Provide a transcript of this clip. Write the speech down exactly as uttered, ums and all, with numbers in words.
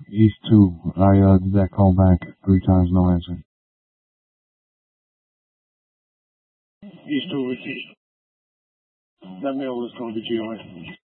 East two. I uh, did that call back three times, no answer. East two, East. That mail is going to G O A.